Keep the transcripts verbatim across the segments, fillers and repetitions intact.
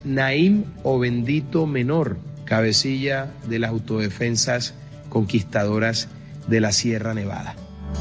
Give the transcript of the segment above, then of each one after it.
Naim o Bendito Menor, cabecilla de las autodefensas conquistadoras de la Sierra Nevada.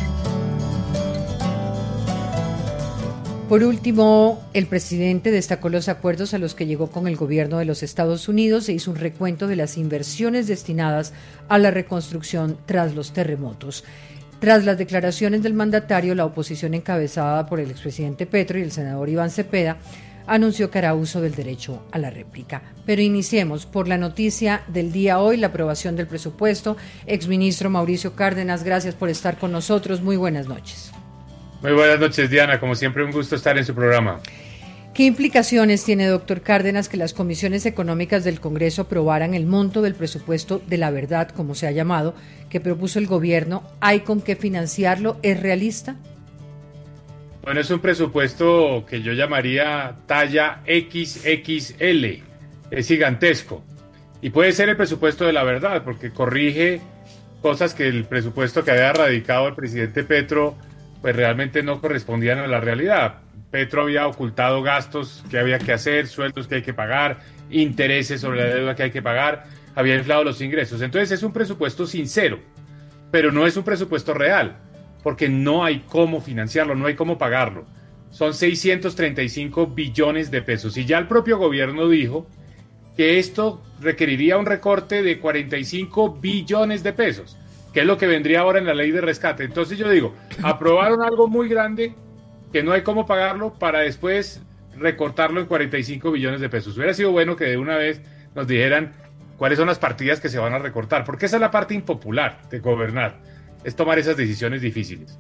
Por último, el presidente destacó los acuerdos a los que llegó con el gobierno de los Estados Unidos e hizo un recuento de las inversiones destinadas a la reconstrucción tras los terremotos. Tras las declaraciones del mandatario, la oposición encabezada por el expresidente Petro y el senador Iván Cepeda anunció que hará uso del derecho a la réplica. Pero iniciemos por la noticia del día hoy, la aprobación del presupuesto. Exministro Mauricio Cárdenas, gracias por estar con nosotros. Muy buenas noches. Muy buenas noches, Diana. Como siempre, un gusto estar en su programa. ¿Qué implicaciones tiene, doctor Cárdenas, que las comisiones económicas del Congreso aprobaran el monto del presupuesto de la verdad, como se ha llamado, que propuso el gobierno? ¿Hay con qué financiarlo? ¿Es realista? Bueno, es un presupuesto que yo llamaría talla equis equis ele. Es gigantesco. Y puede ser el presupuesto de la verdad, porque corrige cosas que el presupuesto que había radicado el presidente Petro pues realmente no correspondían a la realidad. Petro había ocultado gastos que había que hacer, sueldos que hay que pagar, intereses sobre la deuda que hay que pagar, había inflado los ingresos. Entonces es un presupuesto sincero, pero no es un presupuesto real, porque no hay cómo financiarlo, no hay cómo pagarlo. Son seiscientos treinta y cinco billones de pesos. Y ya el propio gobierno dijo que esto requeriría un recorte de cuarenta y cinco billones de pesos, que es lo que vendría ahora en la ley de rescate. Entonces yo digo, aprobaron algo muy grande que no hay cómo pagarlo para después recortarlo en cuarenta y cinco billones de pesos. Hubiera sido bueno que de una vez nos dijeran cuáles son las partidas que se van a recortar, porque esa es la parte impopular de gobernar, es tomar esas decisiones difíciles.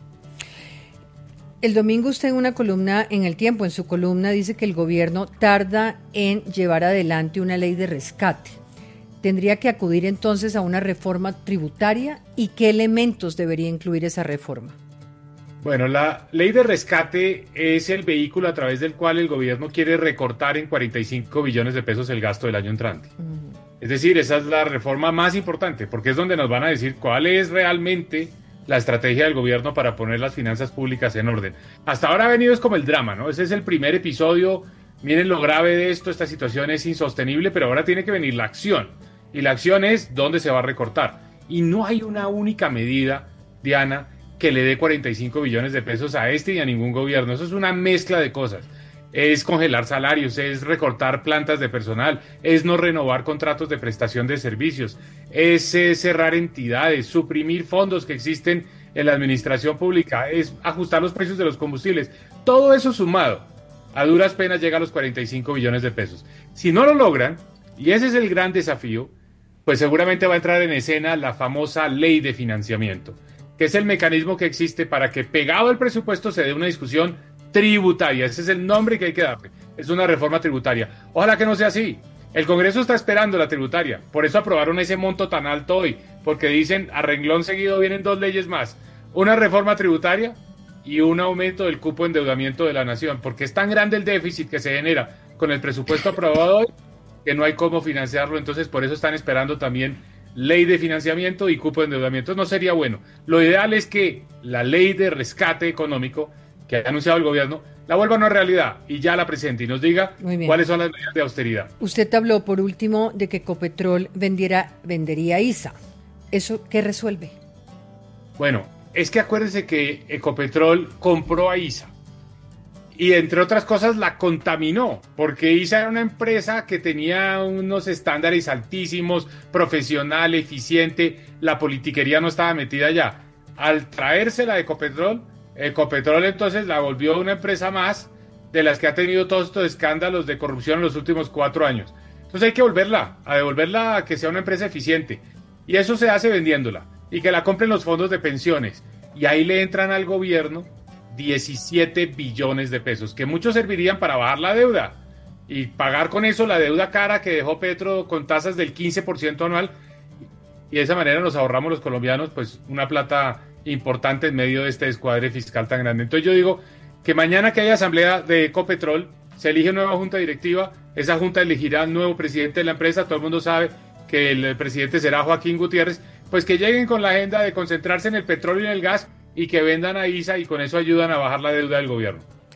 El domingo usted en una columna en El Tiempo, en su columna, dice que el gobierno tarda en llevar adelante una ley de rescate. ¿Tendría que acudir entonces a una reforma tributaria? ¿Y qué elementos debería incluir esa reforma? Bueno, la ley de rescate es el vehículo a través del cual el gobierno quiere recortar en cuarenta y cinco billones de pesos el gasto del año entrante. Uh-huh. Es decir, esa es la reforma más importante, porque es donde nos van a decir cuál es realmente la estrategia del gobierno para poner las finanzas públicas en orden. Hasta ahora ha venido es como el drama, ¿no? Ese es el primer episodio. Miren lo grave de esto, esta situación es insostenible, pero ahora tiene que venir la acción. Y la acción es dónde se va a recortar. Y no hay una única medida, Diana, que le dé cuarenta y cinco billones de pesos a este y a ningún gobierno. Eso es una mezcla de cosas. Es congelar salarios, es recortar plantas de personal, es no renovar contratos de prestación de servicios, es eh, cerrar entidades, suprimir fondos que existen en la administración pública, es ajustar los precios de los combustibles. Todo eso sumado, a duras penas llega a los cuarenta y cinco billones de pesos. Si no lo logran, y ese es el gran desafío, pues seguramente va a entrar en escena la famosa ley de financiamiento, que es el mecanismo que existe para que pegado al presupuesto se dé una discusión tributaria. Ese es el nombre que hay que darle. Es una reforma tributaria. Ojalá que no sea así. El Congreso está esperando la tributaria. Por eso aprobaron ese monto tan alto hoy, porque dicen a renglón seguido vienen dos leyes más. Una reforma tributaria y un aumento del cupo de endeudamiento de la nación, porque es tan grande el déficit que se genera con el presupuesto aprobado hoy que no hay cómo financiarlo. Entonces por eso están esperando también ley de financiamiento y cupo de endeudamiento. No sería bueno. Lo ideal es que la ley de rescate económico que ha anunciado el gobierno la vuelva a una realidad y ya la presente y nos diga cuáles son las medidas de austeridad. Usted habló por último de que Ecopetrol vendiera, vendería I S A. ¿Eso qué resuelve? Bueno, es que acuérdense que Ecopetrol compró a I S A y entre otras cosas la contaminó, porque I S A era una empresa que tenía unos estándares altísimos, profesional, eficiente, la politiquería no estaba metida allá. Al traérsela de Ecopetrol, Ecopetrol entonces la volvió una empresa más de las que ha tenido todos estos escándalos de corrupción en los últimos cuatro años. Entonces hay que volverla, a devolverla a que sea una empresa eficiente. Y eso se hace vendiéndola y que la compren los fondos de pensiones. Y ahí le entran al gobierno diecisiete billones de pesos, que muchos servirían para bajar la deuda y pagar con eso la deuda cara que dejó Petro con tasas del quince por ciento anual. Y de esa manera nos ahorramos los colombianos pues una plata importante en medio de este descuadre fiscal tan grande. Entonces yo digo que mañana que haya asamblea de Ecopetrol, se elige nueva junta directiva, esa junta elegirá al nuevo presidente de la empresa, todo el mundo sabe que el presidente será Joaquín Gutiérrez, pues que lleguen con la agenda de concentrarse en el petróleo y en el gas y que vendan a I S A y con eso ayudan a bajar la deuda del gobierno.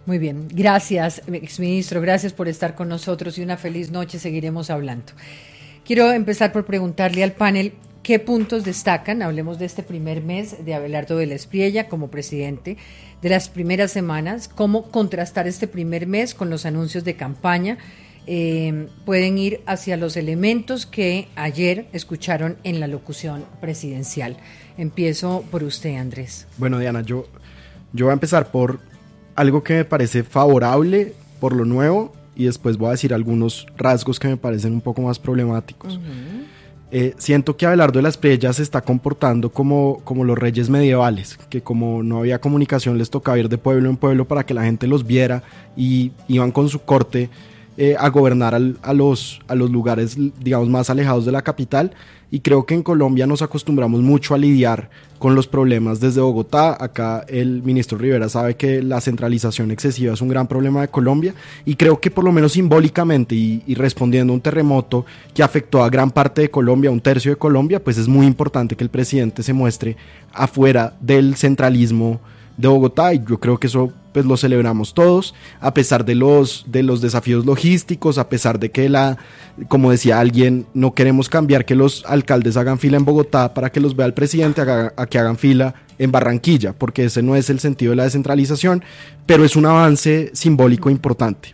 Muy bien, gracias, exministro, gracias por estar con nosotros y una feliz noche, seguiremos hablando. Quiero empezar por preguntarle al panel qué puntos destacan, hablemos de este primer mes de Abelardo de la Espriella como presidente, de las primeras semanas, cómo contrastar este primer mes con los anuncios de campaña. Eh, pueden ir hacia los elementos que ayer escucharon en la locución presidencial. Empiezo por usted, Andrés. Bueno, Diana, yo, yo voy a empezar por algo que me parece favorable, por lo nuevo, y después voy a decir algunos rasgos que me parecen un poco más problemáticos. Uh-huh. Eh, siento que Abelardo de la Espriella se está comportando como, como los reyes medievales, que como no había comunicación les tocaba ir de pueblo en pueblo para que la gente los viera y iban con su corte eh, a gobernar al, a, los, a los lugares, digamos, más alejados de la capital. Y creo que en Colombia nos acostumbramos mucho a lidiar con los problemas desde Bogotá. Acá el ministro Rivera sabe que la centralización excesiva es un gran problema de Colombia, y creo que por lo menos simbólicamente y, y respondiendo a un terremoto que afectó a gran parte de Colombia, un tercio de Colombia, pues es muy importante que el presidente se muestre afuera del centralismo de Bogotá, y yo creo que eso pues lo celebramos todos, a pesar de los, de los desafíos logísticos, a pesar de que la, como decía alguien, no queremos cambiar que los alcaldes hagan fila en Bogotá para que los vea el presidente, a, a que hagan fila en Barranquilla, porque ese no es el sentido de la descentralización, pero es un avance simbólico importante.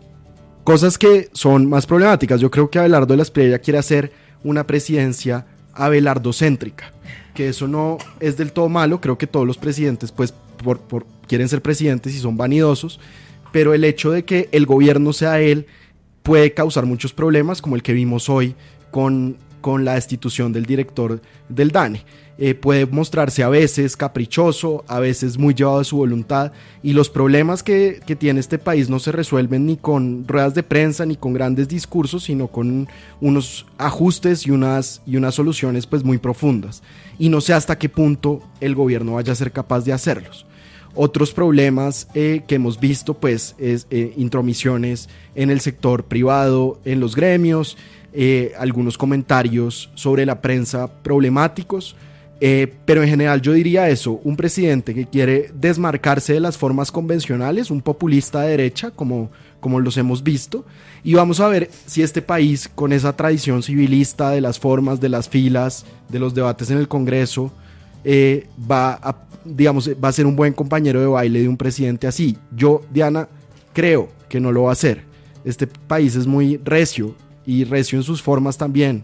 Cosas que son más problemáticas, yo creo que Abelardo de la Espriella quiere hacer una presidencia abelardocéntrica, que eso no es del todo malo, creo que todos los presidentes pues por, por, quieren ser presidentes y son vanidosos, pero el hecho de que el gobierno sea él puede causar muchos problemas, como el que vimos hoy con, con la destitución del director del DANE. Eh, puede mostrarse a veces caprichoso, a veces muy llevado de su voluntad, y los problemas que, que tiene este país no se resuelven ni con ruedas de prensa ni con grandes discursos, sino con unos ajustes y unas, y unas soluciones pues muy profundas, y no sé hasta qué punto el gobierno vaya a ser capaz de hacerlos. Otros problemas eh, que hemos visto pues es eh, intromisiones en el sector privado, en los gremios, eh, algunos comentarios sobre la prensa problemáticos. Eh, pero en general yo diría eso, un presidente que quiere desmarcarse de las formas convencionales, un populista de derecha como, como los hemos visto, y vamos a ver si este país, con esa tradición civilista de las formas, de las filas, de los debates en el Congreso, eh, va a, digamos, va a ser un buen compañero de baile de un presidente así. Yo, Diana, creo que no lo va a hacer. Este país es muy recio, y recio en sus formas también,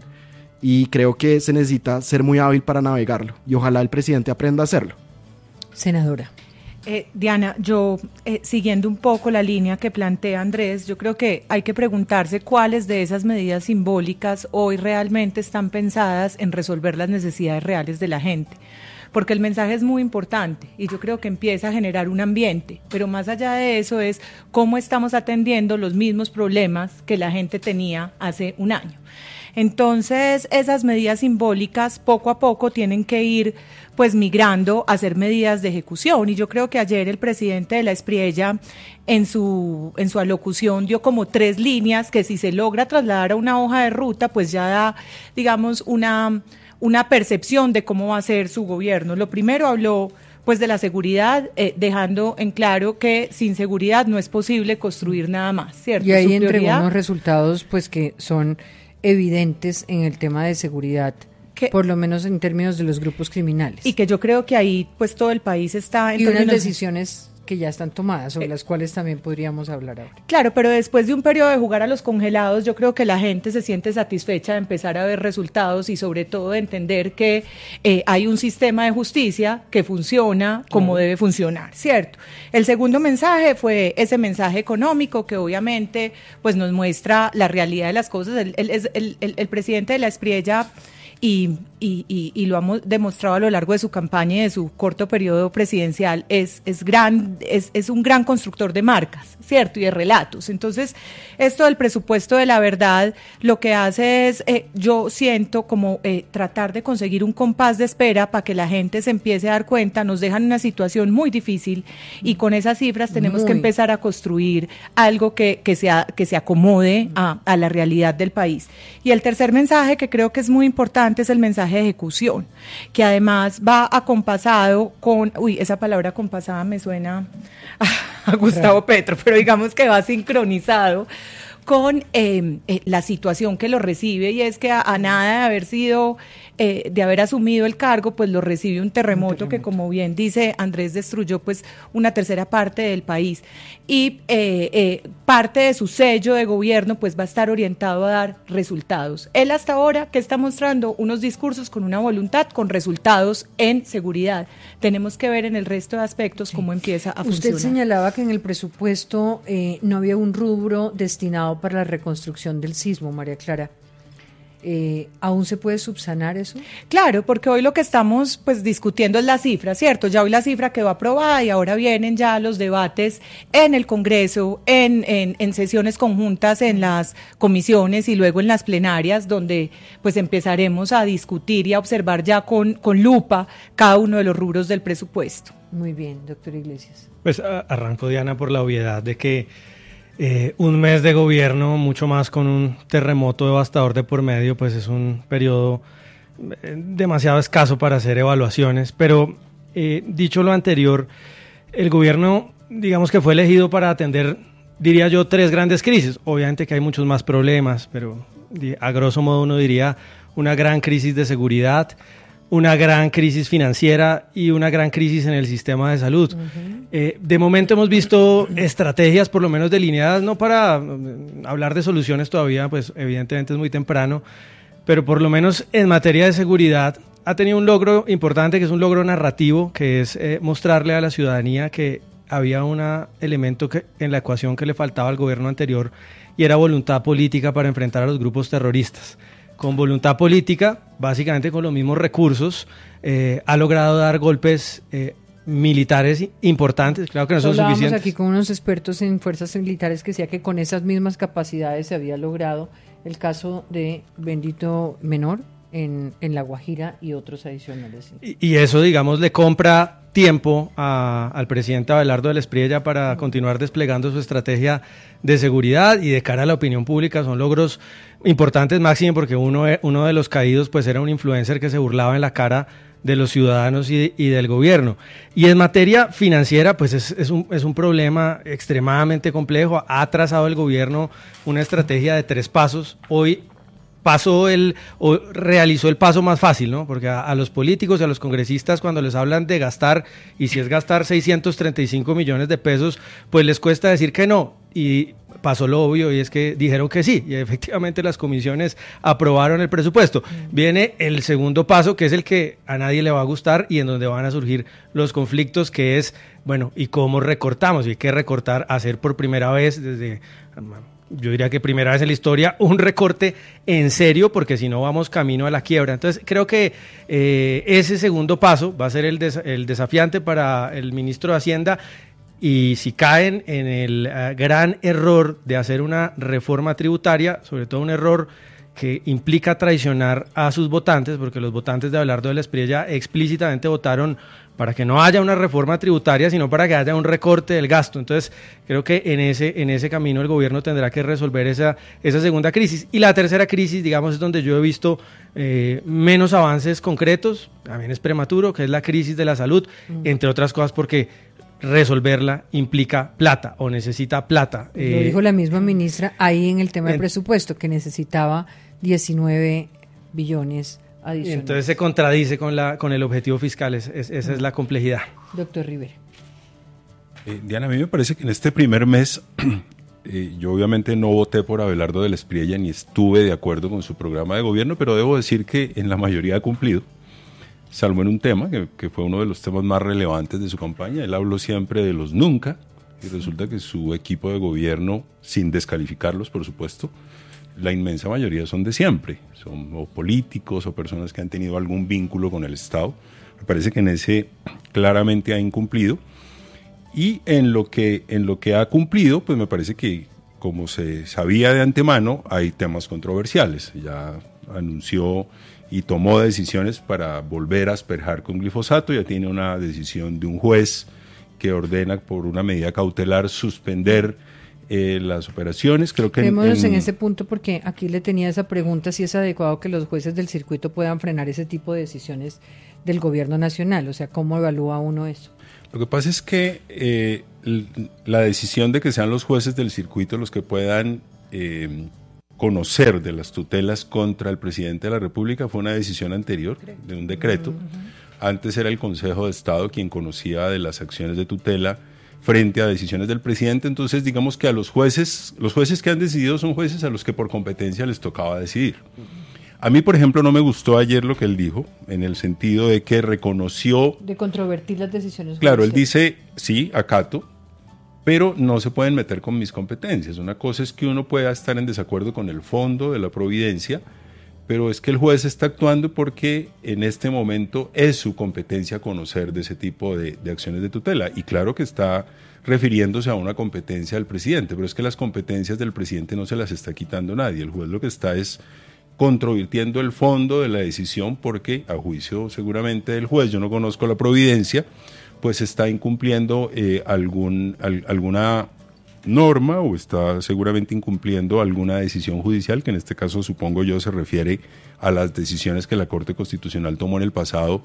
y creo que se necesita ser muy hábil para navegarlo, y ojalá el presidente aprenda a hacerlo. Senadora. Eh, Diana, yo eh, siguiendo un poco la línea que plantea Andrés, yo creo que hay que preguntarse cuáles de esas medidas simbólicas hoy realmente están pensadas en resolver las necesidades reales de la gente, porque el mensaje es muy importante y yo creo que empieza a generar un ambiente, pero más allá de eso es cómo estamos atendiendo los mismos problemas que la gente tenía hace un año. Entonces, esas medidas simbólicas poco a poco tienen que ir pues migrando a ser medidas de ejecución, y yo creo que ayer el presidente de la Espriella en su, en su alocución dio como tres líneas que si se logra trasladar a una hoja de ruta pues ya da, digamos, una, una percepción de cómo va a ser su gobierno. Lo primero habló pues de la seguridad, eh, dejando en claro que sin seguridad no es posible construir nada más, ¿cierto? Y ahí entregó unos resultados pues que son evidentes en el tema de seguridad, que, por lo menos en términos de los grupos criminales. Y que yo creo que ahí pues todo el país está en y términos... unas decisiones que ya están tomadas, sobre eh, las cuales también podríamos hablar ahora. Claro, pero después de un periodo de jugar a los congelados, yo creo que la gente se siente satisfecha de empezar a ver resultados y sobre todo de entender que eh, hay un sistema de justicia que funciona como claro. debe funcionar, ¿cierto? El segundo mensaje fue ese mensaje económico que obviamente pues nos muestra la realidad de las cosas. El, el, el, el, el presidente de la Espriella Y, y, y, y lo hemos demostrado a lo largo de su campaña y de su corto periodo presidencial, es, es, gran, es, es un gran constructor de marcas, ¿cierto? Y de relatos. Entonces, esto del presupuesto de la verdad, lo que hace es, eh, yo siento como eh, tratar de conseguir un compás de espera para que la gente se empiece a dar cuenta, nos dejan en una situación muy difícil y con esas cifras tenemos muy. que empezar a construir algo que, que, sea, que se acomode a, a la realidad del país. Y el tercer mensaje que creo que es muy importante es el mensaje de ejecución, que además va acompasado con, uy, esa palabra acompasada me suena, a Gustavo Petro, pero digamos que va sincronizado con eh, eh, la situación que lo recibe, y es que a, a nada de haber sido, eh, de haber asumido el cargo, pues lo recibe un terremoto, un terremoto que, como bien dice Andrés, destruyó pues una tercera parte del país, y eh, eh, parte de su sello de gobierno pues va a estar orientado a dar resultados. Él hasta ahora, ¿qué está mostrando? Unos discursos con una voluntad, con resultados en seguridad. Tenemos que ver en el resto de aspectos sí. cómo empieza a Usted funcionar. Usted señalaba que en el presupuesto eh, no había un rubro destinado para la reconstrucción del sismo, María Clara. Eh, ¿Aún se puede subsanar eso? Claro, porque hoy lo que estamos pues discutiendo es la cifra, ¿cierto? Ya hoy la cifra quedó aprobada y ahora vienen ya los debates en el Congreso, en, en, en sesiones conjuntas en las comisiones y luego en las plenarias, donde pues empezaremos a discutir y a observar ya con, con lupa cada uno de los rubros del presupuesto. Muy bien, doctor Iglesias. Pues arranco, Diana, por la obviedad de que Eh, un mes de gobierno, mucho más con un terremoto devastador de por medio, pues es un periodo eh, demasiado escaso para hacer evaluaciones, pero eh, dicho lo anterior, el gobierno, digamos que fue elegido para atender, diría yo, tres grandes crisis. Obviamente que hay muchos más problemas, pero a grosso modo uno diría una gran crisis de seguridad, una gran crisis financiera y una gran crisis en el sistema de salud. Uh-huh. Eh, de momento hemos visto estrategias por lo menos delineadas, no para um, hablar de soluciones todavía, pues evidentemente es muy temprano, pero por lo menos en materia de seguridad ha tenido un logro importante, que es un logro narrativo, que es eh, mostrarle a la ciudadanía que había un elemento que, en la ecuación que le faltaba al gobierno anterior, y era voluntad política para enfrentar a los grupos terroristas. Con voluntad política, básicamente con los mismos recursos, eh, ha logrado dar golpes eh, militares importantes. Claro que no son Hablábamos suficientes. aquí con unos expertos en fuerzas militares que decía que con esas mismas capacidades se había logrado el caso de Bendito Menor en, en La Guajira y otros adicionales. Y, y eso, digamos, le compra tiempo a, al presidente Abelardo del Espriella para uh-huh. continuar desplegando su estrategia de seguridad, y de cara a la opinión pública son logros importantes, máximo porque uno, uno de los caídos pues era un influencer que se burlaba en la cara de los ciudadanos y, y del gobierno. Y en materia financiera pues es, es, un, es un problema extremadamente complejo. Ha trazado el gobierno una estrategia de tres pasos. Hoy pasó el, o realizó el paso más fácil, ¿no? Porque a, a los políticos y a los congresistas, cuando les hablan de gastar, y si es gastar seiscientos treinta y cinco millones de pesos, pues les cuesta decir que no. Y pasó lo obvio, y es que dijeron que sí, y efectivamente las comisiones aprobaron el presupuesto. Viene el segundo paso, que es el que a nadie le va a gustar y en donde van a surgir los conflictos, que es, bueno, ¿y cómo recortamos? Y hay que recortar, hacer por primera vez desde... yo diría que primera vez en la historia, un recorte en serio, porque si no vamos camino a la quiebra. Entonces creo que eh, ese segundo paso va a ser el, des- el desafiante para el ministro de Hacienda, y si caen en el uh, gran error de hacer una reforma tributaria, sobre todo un error que implica traicionar a sus votantes, porque los votantes de Abelardo del Espriella explícitamente votaron para que no haya una reforma tributaria, sino para que haya un recorte del gasto. Entonces, creo que en ese, en ese camino el gobierno tendrá que resolver esa, esa segunda crisis. Y la tercera crisis, digamos, es donde yo he visto eh, menos avances concretos, también es prematuro, que es la crisis de la salud, mm. entre otras cosas porque resolverla implica plata o necesita plata. Lo eh, dijo la misma ministra ahí en el tema del presupuesto, que necesitaba diecinueve billones adicionales. Entonces se contradice con la con el objetivo fiscal, es, es, esa es la complejidad. Doctor Rivera. Eh, Diana, a mí me parece que en este primer mes, eh, yo obviamente no voté por Abelardo del Espriella ni estuve de acuerdo con su programa de gobierno, pero debo decir que en la mayoría ha cumplido, salvo en un tema que, que fue uno de los temas más relevantes de su campaña. Él habló siempre de los nunca, y resulta que su equipo de gobierno, sin descalificarlos por supuesto, la inmensa mayoría son de siempre, son o políticos o personas que han tenido algún vínculo con el Estado. Me parece que en ese claramente ha incumplido, y en lo que, en lo que ha cumplido, pues me parece que, como se sabía de antemano, hay temas controversiales. Ya anunció y tomó decisiones para volver a asperjar con glifosato. Ya tiene una decisión de un juez que ordena por una medida cautelar suspender eh, las operaciones. Creo que Quedémonos en, en, en ese punto, porque aquí le tenía esa pregunta, si es adecuado que los jueces del circuito puedan frenar ese tipo de decisiones del gobierno nacional, o sea, ¿cómo evalúa uno eso? Lo que pasa es que eh, la decisión de que sean los jueces del circuito los que puedan eh, conocer de las tutelas contra el presidente de la República fue una decisión anterior, de un decreto. Uh-huh. Antes era el Consejo de Estado quien conocía de las acciones de tutela frente a decisiones del presidente. Entonces, digamos que a los jueces, los jueces que han decidido son jueces a los que por competencia les tocaba decidir. A mí, por ejemplo, no me gustó ayer lo que él dijo, en el sentido de que reconoció... De controvertir las decisiones. Claro, él dice, sí, acato, pero no se pueden meter con mis competencias. Una cosa es que uno pueda estar en desacuerdo con el fondo de la providencia, pero es que el juez está actuando porque en este momento es su competencia conocer de ese tipo de, de acciones de tutela. Y claro que está refiriéndose a una competencia del presidente, pero es que las competencias del presidente no se las está quitando nadie. El juez lo que está es controvirtiendo el fondo de la decisión porque, a juicio seguramente del juez, yo no conozco la providencia, pues está incumpliendo eh, algún, al, alguna norma o está seguramente incumpliendo alguna decisión judicial, que en este caso supongo yo se refiere a las decisiones que la Corte Constitucional tomó en el pasado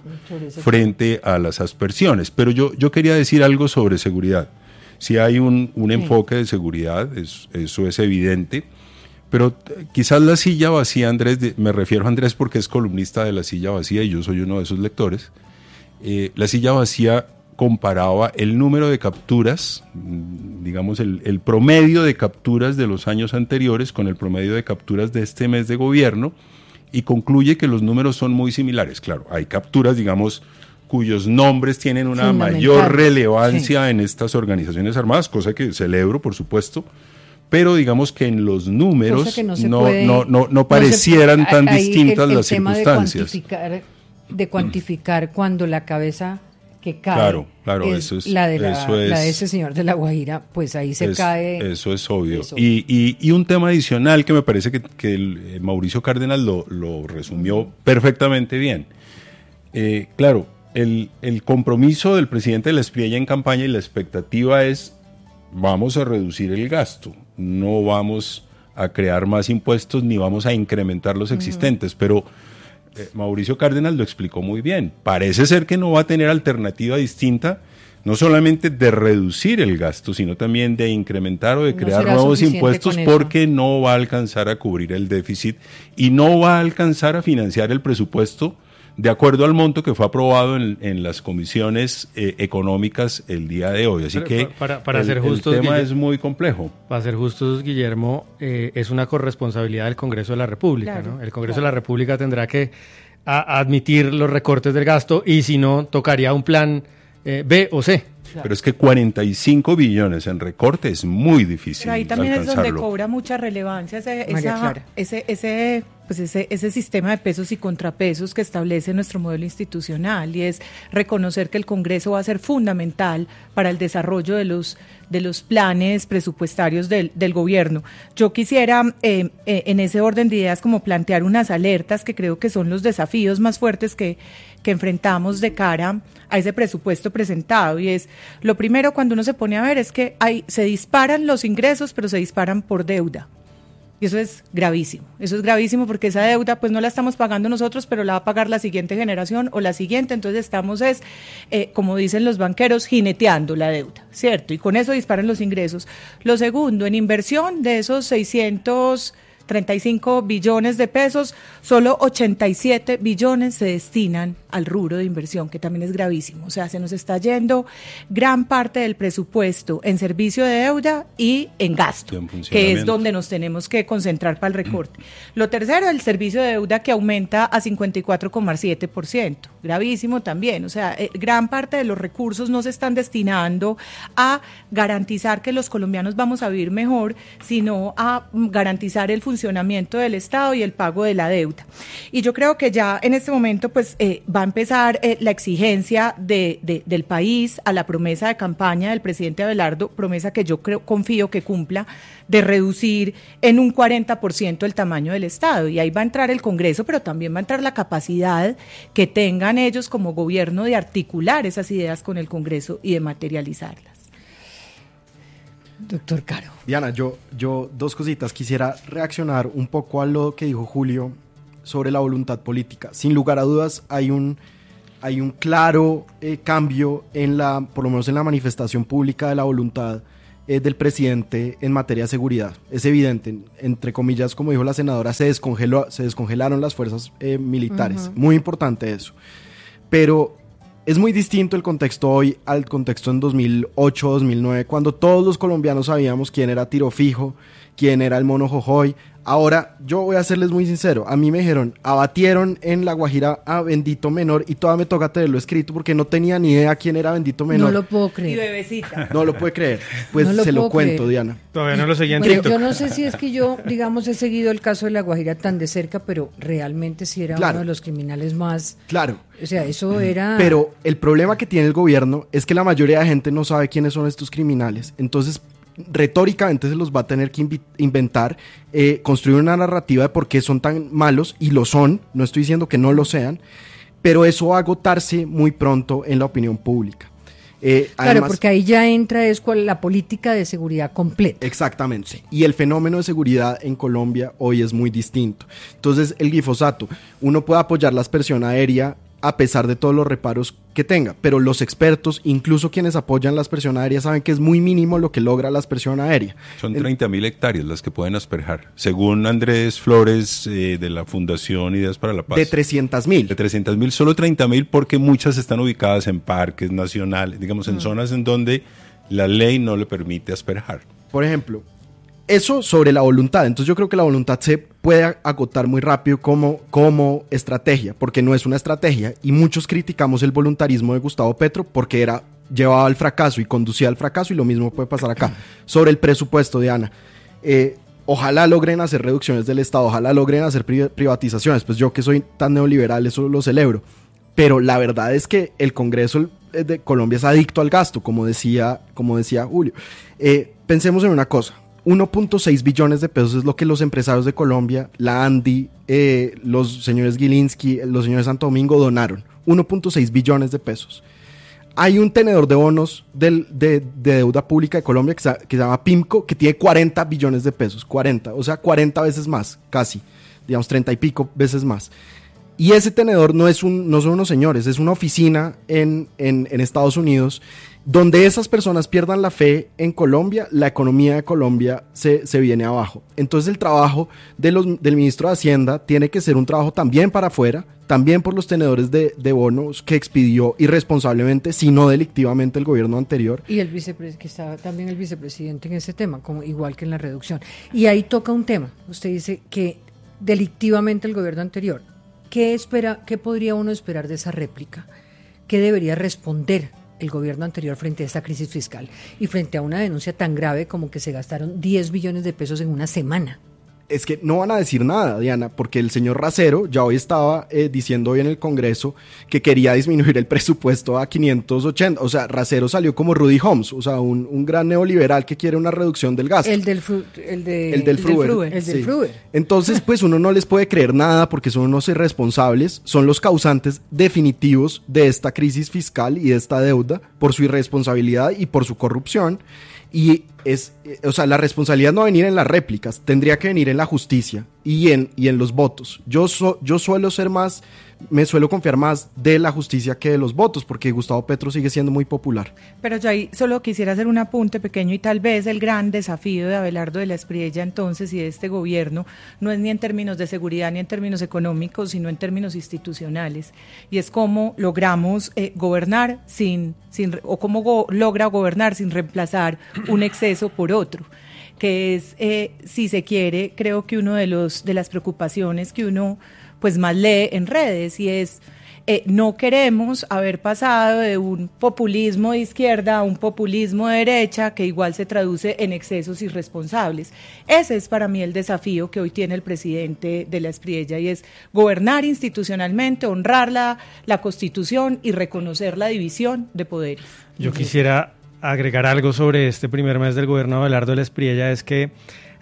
frente a las aspersiones. Pero yo, yo quería decir algo sobre seguridad. Si hay un, un enfoque de seguridad, es, eso es evidente. Pero quizás la silla vacía, Andrés, de, me refiero a Andrés porque es columnista de La Silla Vacía y yo soy uno de esos lectores, eh, La Silla Vacía comparaba el número de capturas, digamos el, el promedio de capturas de los años anteriores con el promedio de capturas de este mes de gobierno y concluye que los números son muy similares. Claro, hay capturas, digamos, cuyos nombres tienen una mayor relevancia sí. en estas organizaciones armadas, cosa que celebro, por supuesto, pero digamos que en los números no, no, puede, no, no, no parecieran no se, tan distintas el, el las tema circunstancias. De cuantificar, de cuantificar cuando la cabeza que cae claro, claro, es, eso es, la, de la, eso es, la de ese señor de La Guajira, pues ahí se es, cae. Eso es obvio. Eso. Y, y, y un tema adicional que me parece que, que el, Mauricio Cárdenas lo, lo resumió perfectamente bien. Eh, claro, el, el compromiso del presidente de la Espriella en campaña y la expectativa es vamos a reducir el gasto, no vamos a crear más impuestos ni vamos a incrementar los existentes, uh-huh. pero eh, Mauricio Cárdenas lo explicó muy bien, parece ser que no va a tener alternativa distinta, no solamente de reducir el gasto, sino también de incrementar o de no crear nuevos impuestos porque no va a alcanzar a cubrir el déficit y no va a alcanzar a financiar el presupuesto de acuerdo al monto que fue aprobado en, en las comisiones eh, económicas el día de hoy. Así Pero, que para, para el, ser justos, el tema Guillermo, es muy complejo. Para ser justos, Guillermo, eh, es una corresponsabilidad del Congreso de la República. Claro, ¿no? El Congreso claro. de la República tendrá que a, admitir los recortes del gasto y si no, tocaría un plan eh, B o C. Claro. Pero es que cuarenta y cinco billones en recorte es muy difícil. Pero ahí también es donde cobra mucha relevancia ese, esa, ese, ese, pues ese, ese sistema de pesos y contrapesos que establece nuestro modelo institucional y es reconocer que el Congreso va a ser fundamental para el desarrollo de los, de los planes presupuestarios del, del gobierno. Yo quisiera eh, eh, en ese orden de ideas como plantear unas alertas que creo que son los desafíos más fuertes que, que enfrentamos de cara a ese presupuesto presentado y es lo primero cuando uno se pone a ver es que hay, se disparan los ingresos pero se disparan por deuda y eso es gravísimo, eso es gravísimo porque esa deuda pues no la estamos pagando nosotros pero la va a pagar la siguiente generación o la siguiente, entonces estamos es, eh, como dicen los banqueros, jineteando la deuda, ¿cierto? Y con eso disparan los ingresos. Lo segundo, en inversión de esos seiscientos treinta y cinco billones de pesos, solo ochenta y siete billones se destinan al rubro de inversión, que también es gravísimo. O sea, se nos está yendo gran parte del presupuesto en servicio de deuda y en gasto, en que es donde nos tenemos que concentrar para el recorte. Lo tercero, el servicio de deuda que aumenta a cincuenta y cuatro coma siete por ciento. Gravísimo también. O sea, eh, gran parte de los recursos no se están destinando a garantizar que los colombianos vamos a vivir mejor, sino a garantizar el funcionamiento del Estado y el pago de la deuda. Y yo creo que ya en este momento pues eh, va a empezar eh, la exigencia de, de, del país a la promesa de campaña del presidente Abelardo, promesa que yo creo, confío que cumpla, de reducir en un cuarenta por ciento el tamaño del Estado. Y ahí va a entrar el Congreso, pero también va a entrar la capacidad que tengan ellos como gobierno de articular esas ideas con el Congreso y de materializarlas. Doctor Caro. Diana, yo, yo dos cositas. Quisiera reaccionar un poco a lo que dijo Julio sobre la voluntad política. Sin lugar a dudas, hay un hay un claro eh, cambio en la, por lo menos en la manifestación pública de la voluntad eh, del presidente en materia de seguridad. Es evidente, entre comillas, como dijo la senadora, se descongeló, se descongelaron las fuerzas eh, militares. Uh-huh. Muy importante eso. Pero es muy distinto el contexto hoy al contexto en dos mil ocho, dos mil nueve, cuando todos los colombianos sabíamos quién era Tiro Fijo, quién era el Mono Jojoy. Ahora, yo voy a serles muy sincero, a mí me dijeron, abatieron en La Guajira a Bendito Menor y todavía me toca tenerlo escrito porque no tenía ni idea quién era Bendito Menor. No lo puedo creer. Y Bebecita. No lo puede creer. Pues no lo se lo cuento, creer. Diana. Todavía no lo seguí en Bueno, TikTok. yo no sé si es que yo, digamos, he seguido el caso de La Guajira tan de cerca, pero realmente sí era Claro. uno de los criminales más... Claro. O sea, eso era... Pero el problema que tiene el gobierno es que la mayoría de gente no sabe quiénes son estos criminales. Entonces, retóricamente se los va a tener que invi- inventar, eh, construir una narrativa de por qué son tan malos, y lo son, no estoy diciendo que no lo sean, pero eso va a agotarse muy pronto en la opinión pública. Eh, Claro, además, porque ahí ya entra es cuál, la política de seguridad completa. exactamente. Y el fenómeno de seguridad en Colombia hoy es muy distinto. Entonces, el glifosato, uno puede apoyar la aspersión aérea a pesar de todos los reparos que tenga, pero los expertos, incluso quienes apoyan la aspersión aérea, saben que es muy mínimo lo que logra la aspersión aérea. Son treinta mil hectáreas las que pueden asperjar, según Andrés Flores eh, de la Fundación Ideas para la Paz. De trescientas mil. De trescientas mil, solo treinta mil, porque muchas están ubicadas en parques nacionales, digamos en mm. zonas en donde la ley no le permite asperjar. Por ejemplo, eso sobre la voluntad. Entonces yo creo que la voluntad se puede agotar muy rápido como, como estrategia, porque no es una estrategia, y muchos criticamos el voluntarismo de Gustavo Petro porque era, llevaba al fracaso y conducía al fracaso, y lo mismo puede pasar acá. Sobre el presupuesto, Diana, eh, ojalá logren hacer reducciones del Estado, ojalá logren hacer pri- privatizaciones, pues yo que soy tan neoliberal eso lo celebro, pero la verdad es que el Congreso de Colombia es adicto al gasto, como decía, como decía Julio. Eh, pensemos en una cosa. uno punto seis billones de pesos es lo que los empresarios de Colombia, la ANDI, eh, los señores Gilinski, los señores Santo Domingo donaron. uno punto seis billones de pesos. Hay un tenedor de bonos del, de, de deuda pública de Colombia que se, que se llama PIMCO, que tiene cuarenta billones de pesos, cuarenta, o sea, cuarenta veces más, casi, digamos treinta y pico veces más. Y ese tenedor no, es un, no son unos señores, es una oficina en, en, en Estados Unidos, donde esas personas pierdan la fe en Colombia, la economía de Colombia se, se viene abajo. Entonces el trabajo de los, del ministro de Hacienda tiene que ser un trabajo también para afuera, también por los tenedores de, de bonos que expidió irresponsablemente, si no delictivamente, el gobierno anterior. Y el vicepre- que está también el vicepresidente en ese tema, como igual que en la reducción. Y ahí toca un tema. Usted dice que delictivamente el gobierno anterior. ¿Qué espera, qué podría uno esperar de esa réplica? ¿Qué debería responder el gobierno anterior frente a esta crisis fiscal y frente a una denuncia tan grave como que se gastaron diez billones de pesos en una semana? Es que no van a decir nada, Diana, porque el señor Racero ya hoy estaba eh, diciendo hoy en el Congreso que quería disminuir el presupuesto a quinientos ochenta. O sea, Racero salió como Rudy Holmes, o sea, un, un gran neoliberal que quiere una reducción del gasto. El del fru, el de, el del Fruber. El del Sí. Fruber. Entonces, pues uno no les puede creer nada porque son unos irresponsables, son los causantes definitivos de esta crisis fiscal y de esta deuda por su irresponsabilidad y por su corrupción. Y es, o sea, la responsabilidad no va a venir en las réplicas, tendría que venir en la justicia y en, y en los votos. Yo, so, yo suelo ser más, me suelo confiar más de la justicia que de los votos, porque Gustavo Petro sigue siendo muy popular. Pero yo ahí solo quisiera hacer un apunte pequeño, y tal vez el gran desafío de Abelardo de la Espriella entonces y de este gobierno no es ni en términos de seguridad ni en términos económicos, sino en términos institucionales, y es cómo logramos eh, gobernar sin, sin o cómo go- logra gobernar sin reemplazar un exceso por otro, que es, eh, si se quiere, creo que uno de los de las preocupaciones que uno pues más lee en redes, y es eh, no queremos haber pasado de un populismo de izquierda a un populismo de derecha que igual se traduce en excesos irresponsables. Ese es para mí el desafío que hoy tiene el presidente de la Espriella, y es gobernar institucionalmente, honrar la, la Constitución y reconocer la división de poderes. Yo quisiera agregar algo sobre este primer mes del gobierno de Abelardo de la Espriella, es que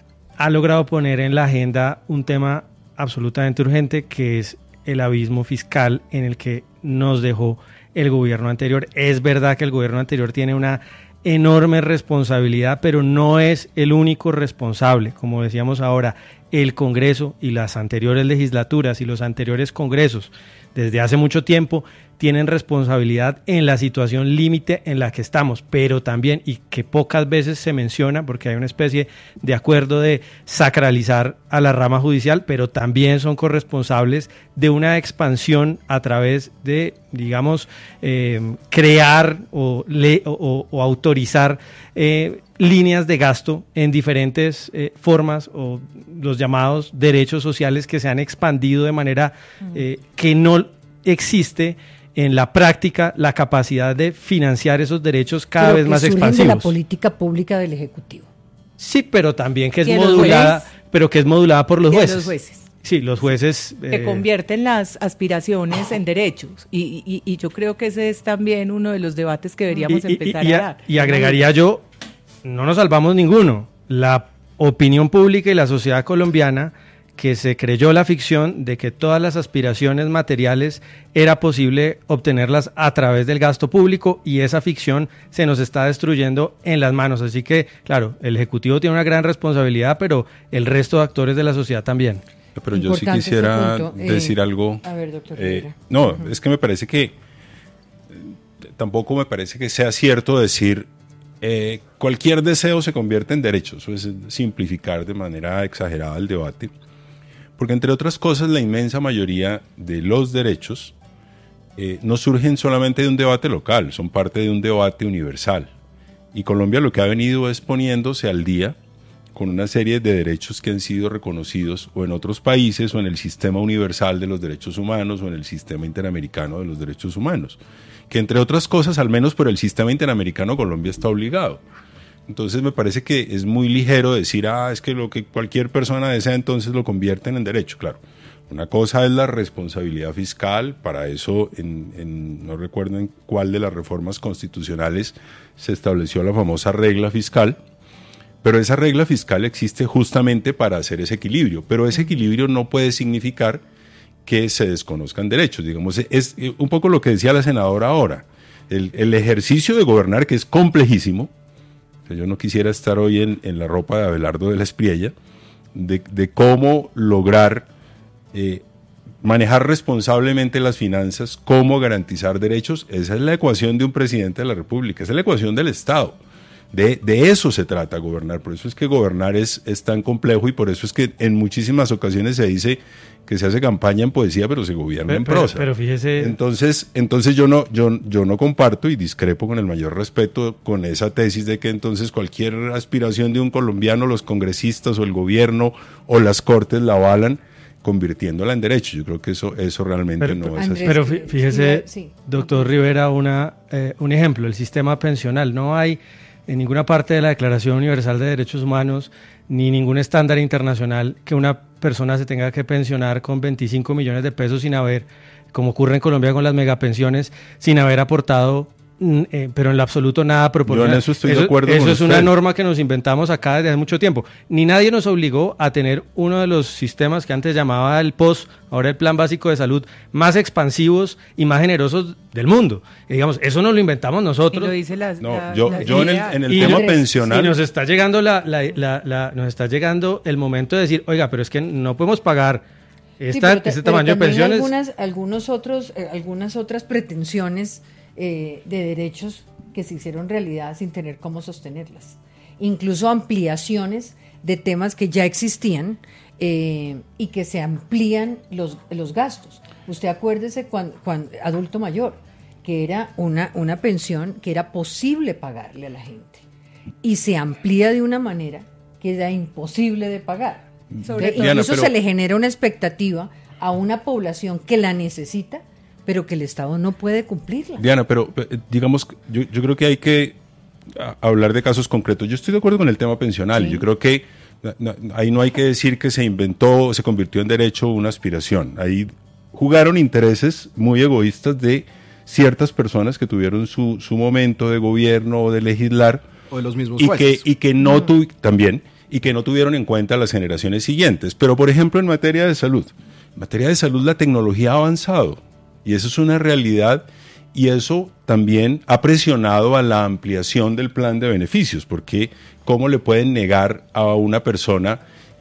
ha logrado poner en la agenda un tema absolutamente urgente, que es el abismo fiscal en el que nos dejó el gobierno anterior. Es verdad que el gobierno anterior tiene una enorme responsabilidad, pero no es el único responsable. Como decíamos ahora, el Congreso y las anteriores legislaturas y los anteriores congresos desde hace mucho tiempo tienen responsabilidad en la situación límite en la que estamos, pero también, y que pocas veces se menciona porque hay una especie de acuerdo de sacralizar a la rama judicial, pero también son corresponsables de una expansión a través de, digamos, eh, crear o, le, o, o autorizar eh, líneas de gasto en diferentes eh, formas o los llamados derechos sociales que se han expandido de manera eh, que no existe en la práctica la capacidad de financiar esos derechos cada pero vez que más surgen expansivos. de la política pública del Ejecutivo. Sí, pero también que es ¿Y los modulada, jueces? pero que es modulada por los Y a jueces. los jueces. Sí, los jueces que eh, convierten las aspiraciones en derechos y, y, y yo creo que ese es también uno de los debates que deberíamos y, y- empezar y- a dar. y agregaría yo, no nos salvamos ninguno. La opinión pública y la sociedad colombiana que se creyó la ficción de que todas las aspiraciones materiales era posible obtenerlas a través del gasto público, y esa ficción se nos está destruyendo en las manos. Así que, claro, el Ejecutivo tiene una gran responsabilidad, pero el resto de actores de la sociedad también. Pero yo sí Importante ese quisiera punto. Eh, decir algo. a ver, doctor eh, Rivera. no, Ujú. es que me parece que eh, tampoco me parece que sea cierto decir eh, cualquier deseo se convierte en derecho. Eso es simplificar de manera exagerada el debate. Porque entre otras cosas, la inmensa mayoría de los derechos eh, no surgen solamente de un debate local, son parte de un debate universal. Y Colombia lo que ha venido es poniéndose al día con una serie de derechos que han sido reconocidos o en otros países o en el sistema universal de los derechos humanos o en el sistema interamericano de los derechos humanos. Que entre otras cosas, al menos por el sistema interamericano, Colombia está obligado. Entonces me parece que es muy ligero decir, ah, es que lo que cualquier persona desea entonces lo convierten en derecho. Claro, una cosa es la responsabilidad fiscal, para eso en, en, no recuerdo en cuál de las reformas constitucionales se estableció la famosa regla fiscal, pero esa regla fiscal existe justamente para hacer ese equilibrio, pero ese equilibrio no puede significar que se desconozcan derechos. Digamos, es un poco lo que decía la senadora ahora, el, el ejercicio de gobernar, que es complejísimo. Yo no quisiera estar hoy en, en la ropa de Abelardo de la Espriella, de, de cómo lograr eh, manejar responsablemente las finanzas, cómo garantizar derechos. Esa es la ecuación de un presidente de la República, esa es la ecuación del Estado. De, de eso se trata gobernar, por eso es que gobernar es, es tan complejo y por eso es que en muchísimas ocasiones se dice que se hace campaña en poesía, pero se gobierna Pero- en pero- prosa. pero fíjese- Entonces, entonces yo no, yo, yo no comparto y discrepo con el mayor respeto con esa tesis de que entonces cualquier aspiración de un colombiano, los congresistas o el gobierno o las cortes la avalan, convirtiéndola en derecho. Yo creo que eso, eso realmente Pero- no es Andrés, así. Pero eh, fí- fíjese, sí. doctor Rivera, una, eh, un ejemplo, el sistema pensional. No hay en ninguna parte de la Declaración Universal de Derechos Humanos ni ningún estándar internacional que una persona se tenga que pensionar con veinticinco millones de pesos sin haber, como ocurre en Colombia con las megapensiones, sin haber aportado, mm, eh, pero en lo absoluto nada proporcional. Yo en eso estoy de acuerdo Eso con es una usted. norma que nos inventamos acá desde hace mucho tiempo. Ni nadie nos obligó a tener uno de los sistemas que antes llamaba el P O S, ahora el Plan Básico de Salud, más expansivos y más generosos del mundo. Y digamos, eso no lo inventamos Y nosotros. lo dice la, No, la- yo, la yo en el, idea. en el Y tema Andrés, pensional... Y nos está llegando la, la, la, la- nos está llegando el momento de decir, oiga, pero es que no podemos pagar Sí, esta, pero ta- este pero tamaño de también pensiones. Algunas, algunos otros, eh, algunas otras pretensiones eh, de derechos que se hicieron realidad sin tener cómo sostenerlas. Incluso ampliaciones de temas que ya existían eh, y que se amplían los, los gastos. Usted acuérdese cuando, cuando adulto mayor, que era una, una pensión que era posible pagarle a la gente y se amplía de una manera que era imposible de pagar. Sobre Eh, todo- Diana, Incluso pero- se le genera una expectativa a una población que la necesita, pero que el Estado no puede cumplirla. Diana, pero eh, digamos, yo, yo creo que hay que a- hablar de casos concretos. Yo estoy de acuerdo con el tema pensional. Sí. Yo creo que na- na- ahí no hay que decir que se inventó, se convirtió en derecho una aspiración. Ahí jugaron intereses muy egoístas de ciertas personas que tuvieron su, su momento de gobierno o de legislar O de los mismos y que, jueces. y que no tu, también y que no tuvieron en cuenta las generaciones siguientes. Pero, por ejemplo, en materia de salud, en materia de salud la tecnología ha avanzado y eso es una realidad y eso también ha presionado a la ampliación del plan de beneficios, porque ¿cómo le pueden negar a una persona que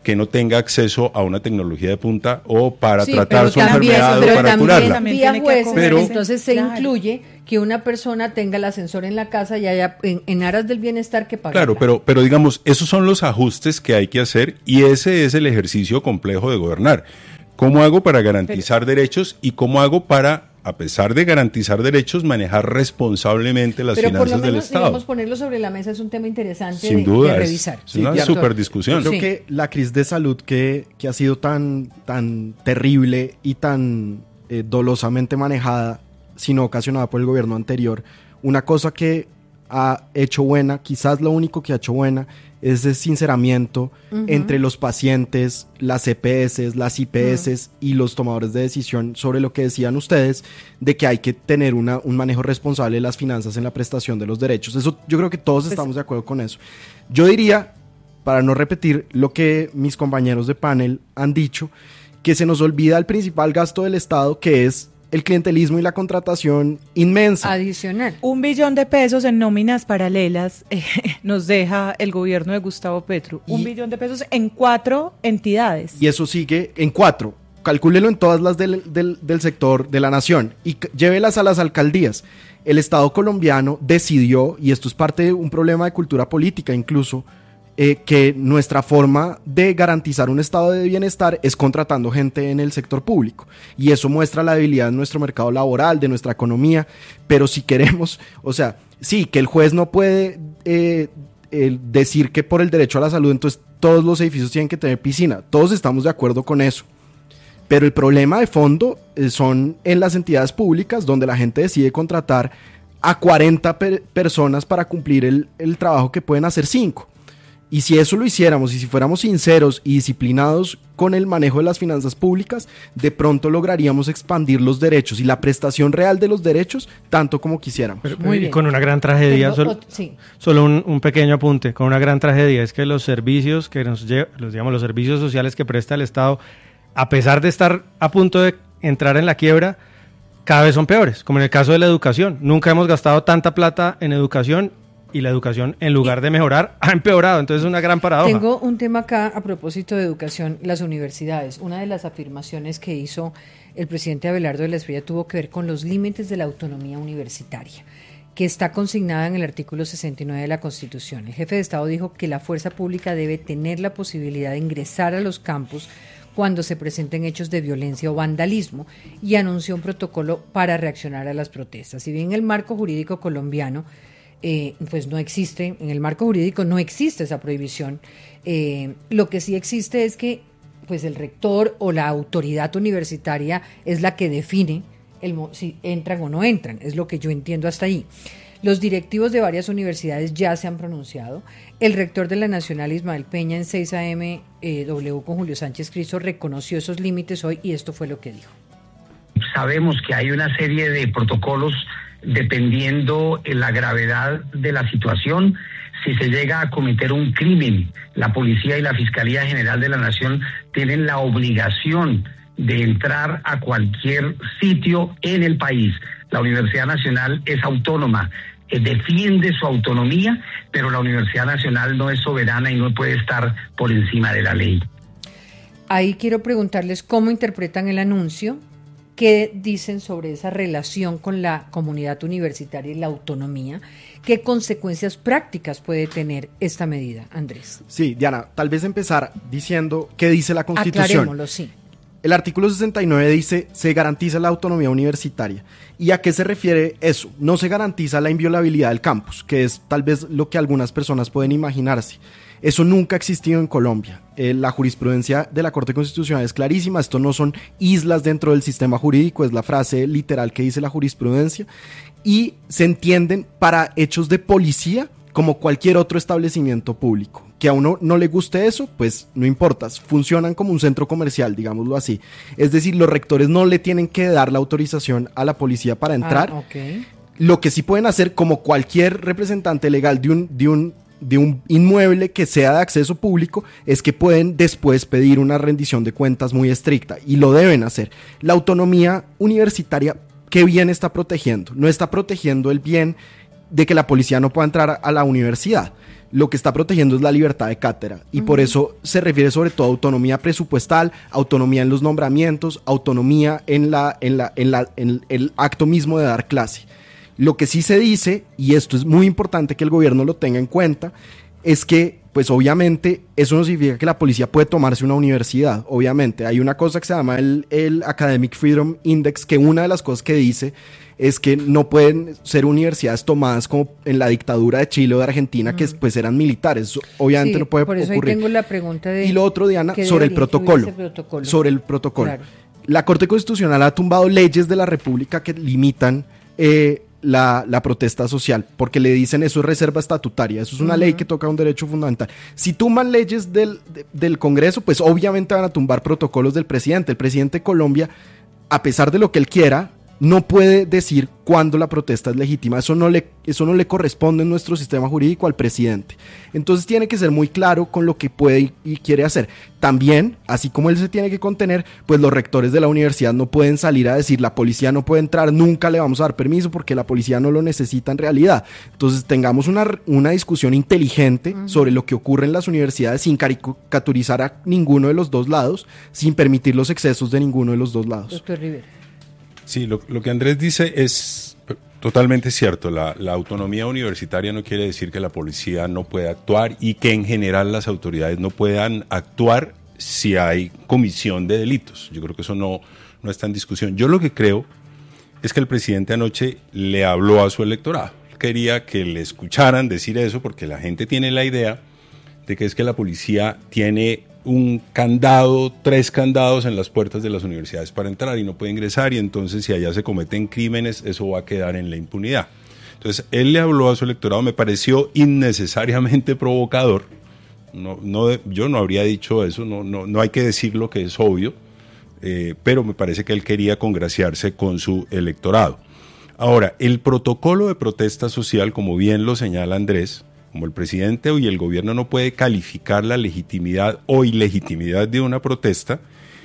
que no tenga acceso a una tecnología de punta o para sí, tratar su también, enfermedad o para curarla. Vía jueces, pero, entonces se claro. incluye que una persona tenga el ascensor en la casa y haya en, en aras del bienestar que pagar. Claro, pero, pero digamos, esos son los ajustes que hay que hacer y ese es el ejercicio complejo de gobernar. ¿Cómo hago para garantizar pero, derechos y cómo hago para, a pesar de garantizar derechos, manejar responsablemente las pero finanzas por lo menos, del Estado? Digamos, ponerlo sobre la mesa es un tema interesante Sin de, duda, de es, revisar. Es una sí, super discusión. Yo creo sí. que la crisis de salud que, que ha sido tan, tan terrible y tan eh, dolosamente manejada, sino ocasionada por el gobierno anterior, una cosa que ha hecho buena, quizás lo único que ha hecho buena, es el sinceramiento uh-huh. entre los pacientes, las E P S, las I P S uh-huh. y los tomadores de decisión sobre lo que decían ustedes, de que hay que tener una, un manejo responsable de las finanzas en la prestación de los derechos. Eso yo creo que todos pues, estamos de acuerdo con eso. Yo diría, para no repetir lo que mis compañeros de panel han dicho, que se nos olvida el principal gasto del Estado, que es el clientelismo y la contratación inmensa. Adicional. Un billón de pesos en nóminas paralelas eh, nos deja el gobierno de Gustavo Petro. Y, un billón de pesos en cuatro entidades. Y eso sigue en cuatro. Calcúlelo en todas las del, del, del sector de la nación y c- llévelas a las alcaldías. El Estado colombiano decidió, y esto es parte de un problema de cultura política incluso, Eh, que nuestra forma de garantizar un estado de bienestar es contratando gente en el sector público, y eso muestra la debilidad de nuestro mercado laboral, de nuestra economía. Pero si queremos, o sea, sí, que el juez no puede eh, eh, decir que por el derecho a la salud entonces todos los edificios tienen que tener piscina, todos estamos de acuerdo con eso, pero el problema de fondo eh, son en las entidades públicas donde la gente decide contratar a cuarenta per- personas para cumplir el, el trabajo que pueden hacer cinco. Y si eso lo hiciéramos y si fuéramos sinceros y disciplinados con el manejo de las finanzas públicas, de pronto lograríamos expandir los derechos y la prestación real de los derechos tanto como quisiéramos. Pero, Muy y bien. con una gran tragedia, Tengo, sol, ot- sí. solo un, un pequeño apunte, con una gran tragedia es que los servicios que nos lle- los, digamos, los servicios sociales que presta el Estado, a pesar de estar a punto de entrar en la quiebra, cada vez son peores, como en el caso de la educación. Nunca hemos gastado tanta plata en educación y la educación, en lugar de mejorar, ha empeorado. Entonces es una gran paradoja. Tengo un tema acá a propósito de educación, las universidades. Una de las afirmaciones que hizo el presidente Abelardo de la Espriella tuvo que ver con los límites de la autonomía universitaria, que está consignada en el artículo sesenta y nueve de la Constitución. El jefe de Estado dijo que la fuerza pública debe tener la posibilidad de ingresar a los campus cuando se presenten hechos de violencia o vandalismo, y anunció un protocolo para reaccionar a las protestas. Si bien el marco jurídico colombiano Eh, pues no existe, en el marco jurídico no existe esa prohibición, eh, lo que sí existe es que pues el rector o la autoridad universitaria es la que define el, si entran o no entran, es lo que yo entiendo hasta ahí. Los directivos de varias universidades ya se han pronunciado. El rector de la Nacional, Ismael Peña, en seis A M eh, W con Julio Sánchez Cristo, reconoció esos límites hoy y esto fue lo que dijo. Sabemos que hay una serie de protocolos dependiendo la gravedad de la situación. Si se llega a cometer un crimen, la Policía y la Fiscalía General de la Nación tienen la obligación de entrar a cualquier sitio en el país. La Universidad Nacional es autónoma, eh, defiende su autonomía, pero la Universidad Nacional no es soberana y no puede estar por encima de la ley. Ahí quiero preguntarles cómo interpretan el anuncio. ¿Qué dicen sobre esa relación con la comunidad universitaria y la autonomía? ¿Qué consecuencias prácticas puede tener esta medida, Andrés? Sí, Diana, tal vez empezar diciendo qué dice la Constitución. Aclarémoslo, sí. El artículo sesenta y nueve dice, se garantiza la autonomía universitaria. ¿Y a qué se refiere eso? No se garantiza la inviolabilidad del campus, que es tal vez lo que algunas personas pueden imaginarse. Eso nunca ha existido en Colombia. Eh, la jurisprudencia de la Corte Constitucional es clarísima. Esto no son islas dentro del sistema jurídico, es la frase literal que dice la jurisprudencia. Y se entienden para hechos de policía como cualquier otro establecimiento público. Que a uno no le guste eso, pues no importa. Funcionan como un centro comercial, digámoslo así. Es decir, los rectores no le tienen que dar la autorización a la policía para entrar. Ah, okay. Lo que sí pueden hacer, como cualquier representante legal de un... de un de un inmueble que sea de acceso público, es que pueden después pedir una rendición de cuentas muy estricta, y lo deben hacer. La autonomía universitaria, ¿qué bien está protegiendo? No está protegiendo el bien de que la policía no pueda entrar a la universidad. lo que está protegiendo es la libertad de cátedra y uh-huh. por eso se refiere sobre todo a autonomía presupuestal, autonomía en los nombramientos, autonomía en, la, en, la, en, la, en el acto mismo de dar clase. Lo que sí se dice, y esto es muy importante que el gobierno lo tenga en cuenta, es que pues obviamente eso no significa que la policía puede tomarse una universidad. Obviamente hay una cosa que se llama el, el Academic Freedom Index, que una de las cosas que dice es que no pueden ser universidades tomadas como en la dictadura de Chile o de Argentina, mm. que pues eran militares. Eso obviamente sí, no puede por eso ocurrir. Ahí tengo la pregunta de y lo otro, Diana, sobre el protocolo, protocolo. Sobre el protocolo. Claro. La Corte Constitucional ha tumbado leyes de la República que limitan eh, La, la protesta social, porque le dicen eso es reserva estatutaria, eso es una uh-huh. ley que toca un derecho fundamental. Si tumban leyes del, de, del Congreso, pues obviamente van a tumbar protocolos del presidente. El presidente de Colombia, a pesar de lo que él quiera, no puede decir cuándo la protesta es legítima. Eso no le, eso no le corresponde en nuestro sistema jurídico al presidente. Entonces tiene que ser muy claro con lo que puede y, y quiere hacer. También, así como él se tiene que contener, pues los rectores de la universidad no pueden salir a decir la policía no puede entrar, nunca le vamos a dar permiso porque la policía no lo necesita en realidad. Entonces tengamos una, una discusión inteligente uh-huh. sobre lo que ocurre en las universidades sin caricaturizar a ninguno de los dos lados, sin permitir los excesos de ninguno de los dos lados. Doctor Rivera. Sí, lo, lo que Andrés dice es totalmente cierto. La, la autonomía universitaria no quiere decir que la policía no pueda actuar y que en general las autoridades no puedan actuar si hay comisión de delitos. Yo creo que eso no, no está en discusión. Yo lo que creo es que el presidente anoche le habló a su electorado. Quería que le escucharan decir eso porque la gente tiene la idea de que es que la policía tiene un candado, tres candados en las puertas de las universidades para entrar y no puede ingresar, y entonces si allá se cometen crímenes, eso va a quedar en la impunidad. Entonces, él le habló a su electorado, me pareció innecesariamente provocador. No, no, yo no habría dicho eso, no, no, no hay que decir lo que es obvio, eh, pero me parece que él quería congraciarse con su electorado. Ahora, el protocolo de protesta social, como bien lo señala Andrés, como el presidente y el gobierno no puede calificar la legitimidad o ilegitimidad de una protesta,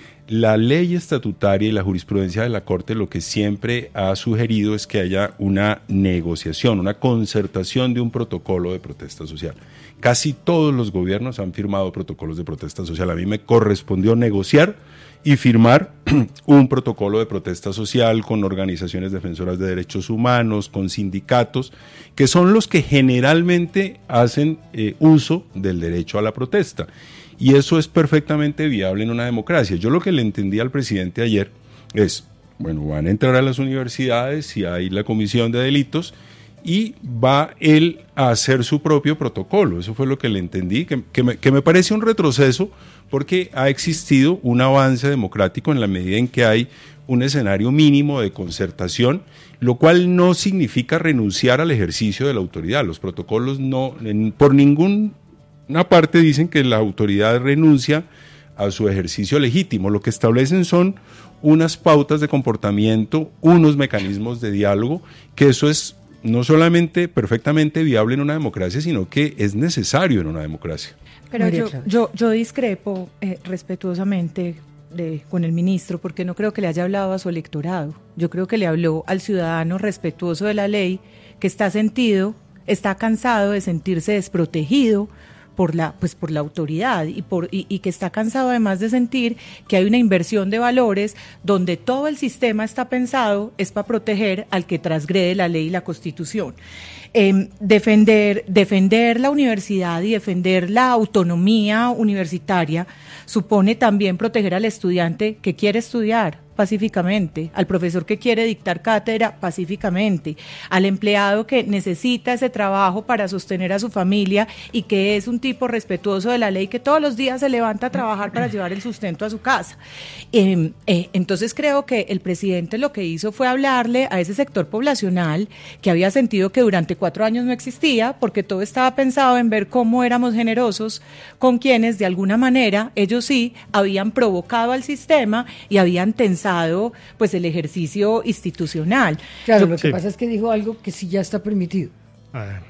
la ley estatutaria y la jurisprudencia de la Corte lo que siempre ha sugerido es que haya una negociación, una concertación de un protocolo de protesta social. Casi todos los gobiernos han firmado protocolos de protesta social. A mí me correspondió negociar y firmar un protocolo de protesta social con organizaciones defensoras de derechos humanos, con sindicatos, que son los que generalmente hacen eh, uso del derecho a la protesta. Y eso es perfectamente viable en una democracia. Yo lo que le entendí al presidente ayer es, bueno, van a entrar a las universidades y hay la comisión de delitos y va él a hacer su propio protocolo. Eso fue lo que le entendí, que, que, me, que me parece un retroceso porque ha existido un avance democrático en la medida en que hay un escenario mínimo de concertación, lo cual no significa renunciar al ejercicio de la autoridad. Los protocolos no, en, por ninguna parte dicen que la autoridad renuncia a su ejercicio legítimo. Lo que establecen son unas pautas de comportamiento, unos mecanismos de diálogo, que eso es no solamente perfectamente viable en una democracia, sino que es necesario en una democracia. Pero yo, yo, yo discrepo eh, respetuosamente de, con el ministro, porque no creo que le haya hablado a su electorado. Yo creo que le habló al ciudadano respetuoso de la ley, que está sentido, está cansado de sentirse desprotegido por la, pues por la autoridad y, por, y, y que está cansado además de sentir que hay una inversión de valores donde todo el sistema está pensado es para proteger al que transgrede la ley y la Constitución. Eh, defender, defender la universidad y defender la autonomía universitaria supone también proteger al estudiante que quiere estudiar pacíficamente, al profesor que quiere dictar cátedra pacíficamente, al empleado que necesita ese trabajo para sostener a su familia y que es un tipo respetuoso de la ley que todos los días se levanta a trabajar para llevar el sustento a su casa. Eh, eh, entonces creo que el presidente lo que hizo fue hablarle a ese sector poblacional que había sentido que durante cuatro años no existía porque todo estaba pensado en ver cómo éramos generosos con quienes de alguna manera ellos sí habían provocado al sistema y habían tensado pues el ejercicio institucional. Claro, Yo, lo que sí. pasa es que dijo algo que sí ya está permitido. A ver.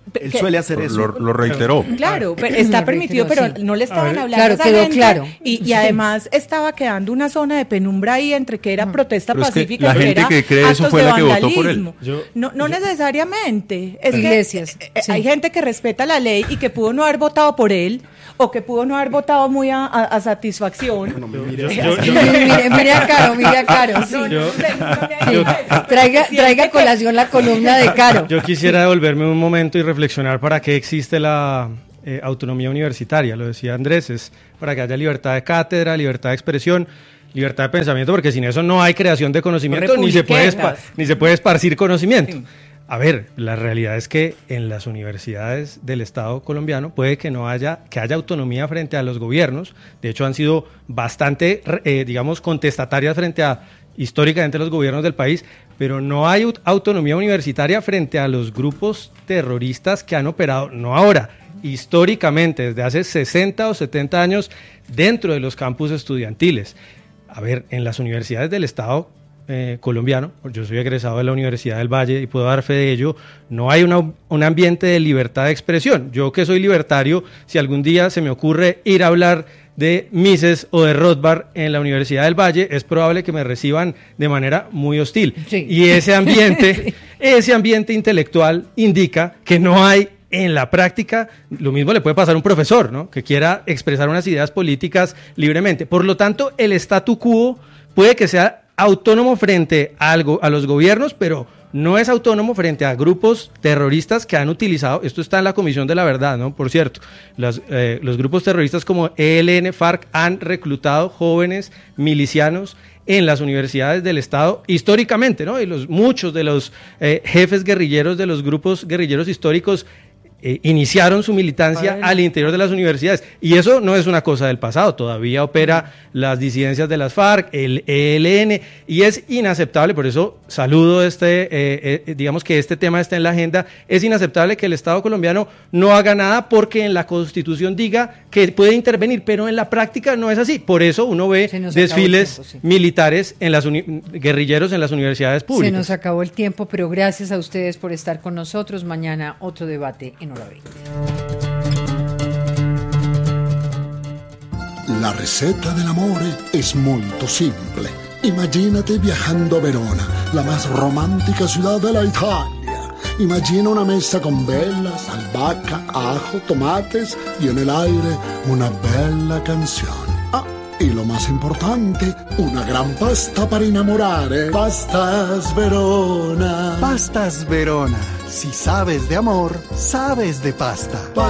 Él suele hacer eso. Lo, lo reiteró. Claro, pero está permitido, pero no le estaban hablando claro, a esa quedó gente, claro. Y, y además estaba quedando una zona de penumbra ahí entre que era protesta Pero es que pacífica la y que gente era que cree eso actos fue de la que votó por él. vandalismo. Yo- no no necesariamente. Es Iglesias, que eh, sí. hay gente que respeta la ley y que pudo no haber votado por él o que pudo no haber votado muy a, a- a satisfacción. Yo- Eh, yo- así- yo- mire, mire a Caro, mire a Caro, sí. No, no, Yo- no, no, no, Sí. no, no, Traiga, siente traiga a que- colación la columna de Caro. Yo quisiera devolverme un momento y reflexionar para qué existe la eh, autonomía universitaria. Lo decía Andrés, es para que haya libertad de cátedra, libertad de expresión, libertad de pensamiento, porque sin eso no hay creación de conocimiento ni se puede, espa- ni se puede esparcir conocimiento. Sí. A ver, la realidad es que en las universidades del Estado colombiano puede que no haya, que haya autonomía frente a los gobiernos. De hecho, han sido bastante, eh, digamos, contestatarias frente a históricamente los gobiernos del país, pero no hay aut- autonomía universitaria frente a los grupos terroristas que han operado, no ahora, históricamente, desde hace sesenta o setenta años dentro de los campus estudiantiles. A ver, en las universidades del Estado eh, colombiano, yo soy egresado de la Universidad del Valle y puedo dar fe de ello, no hay una, un ambiente de libertad de expresión. Yo que soy libertario, si algún día se me ocurre ir a hablar de Mises o de Rothbard en la Universidad del Valle, es probable que me reciban de manera muy hostil. Sí. Y ese ambiente, Sí. ese ambiente intelectual indica que no hay en la práctica, lo mismo le puede pasar a un profesor, ¿no?, que quiera expresar unas ideas políticas libremente. Por lo tanto, el statu quo puede que sea autónomo frente a, algo, a los gobiernos, pero no es autónomo frente a grupos terroristas que han utilizado, esto está en la Comisión de la Verdad, ¿no?, por cierto, las, eh, los grupos terroristas como E L N, FARC han reclutado jóvenes milicianos en las universidades del Estado históricamente, ¿no?, y los, muchos de los eh, jefes guerrilleros de los grupos guerrilleros históricos Eh, iniciaron su militancia Bueno. al interior de las universidades. Y eso no es una cosa del pasado, todavía opera las disidencias de las FARC, el E L N, y es inaceptable, por eso saludo este, eh, eh, digamos que este tema está en la agenda, es inaceptable que el Estado colombiano no haga nada porque en la Constitución diga que puede intervenir, pero en la práctica no es así. Por eso uno ve Se nos acabó el desfiles tiempo, sí. militares, en las uni- guerrilleros en las universidades Se públicas. nos acabó el tiempo, pero gracias a ustedes por estar con nosotros. Mañana otro debate en Hora veinte. La receta del amore es molto simple. Imagínate viajando a Verona, la más romántica ciudad de la Italia. Imagina una mesa con velas, albahaca, ajo, tomates y en el aire una bella canción. Ah, y lo más importante, una gran pasta para innamorare. Pastas Verona. Pastas Verona. Si sabes de amor, sabes de pasta.